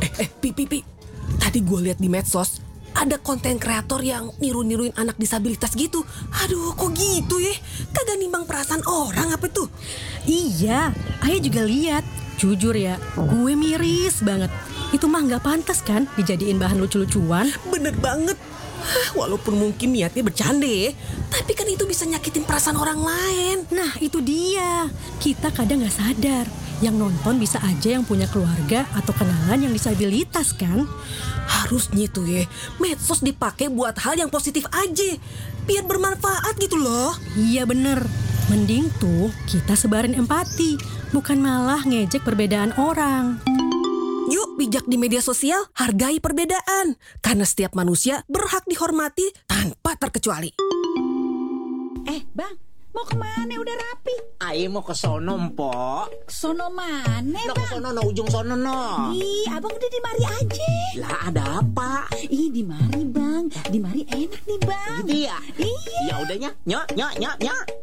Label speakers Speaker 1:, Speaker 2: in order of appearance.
Speaker 1: Pi. Tadi gue lihat di medsos ada konten kreator yang niru-niruin anak disabilitas gitu. Aduh, kok gitu ya? Kagak nimbang perasaan orang apa tuh?
Speaker 2: Iya, Ayah juga lihat. Jujur ya, gue miris banget. Itu mah nggak pantas kan dijadiin bahan lucu-lucuan.
Speaker 1: Bener banget. Walaupun mungkin niatnya bercanda ya, tapi kan itu bisa nyakitin perasaan orang lain.
Speaker 2: Nah itu dia, kita kadang nggak sadar. Yang nonton bisa aja yang punya keluarga atau kenalan yang disabilitas kan.
Speaker 1: Harusnya tuh ya, medsos dipakai buat hal yang positif aja, biar bermanfaat gitu loh.
Speaker 2: Iya bener, mending tuh kita sebarin empati, bukan malah ngejek perbedaan orang.
Speaker 1: Yuk bijak di media sosial, hargai perbedaan. Karena setiap manusia berhak dihormati tanpa terkecuali.
Speaker 3: Bang, mau kemana? Udah rapi.
Speaker 4: Ayo mau ke sono, Mpok.
Speaker 3: Sono mana,
Speaker 4: No,
Speaker 3: Bang?
Speaker 4: ke sono, no, ujung sono, no.
Speaker 3: Ih, abang udah di mari aja.
Speaker 4: Lah ada apa?
Speaker 3: Ih, di mari, Bang. Di mari enak nih, Bang.
Speaker 4: Gitu ya?
Speaker 3: Iya.
Speaker 4: Ya udahnya, nyok.